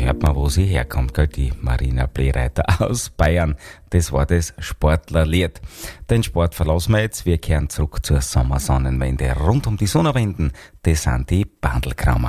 hört man, wo sie herkommt, gell? Die Marina Bleereiter aus Bayern. Das war das Sportlerlied. Den Sport verlassen wir jetzt. Wir kehren zurück zur Sommersonnenwende. Rund um die Sonnenwenden, das sind die Bandelkramer.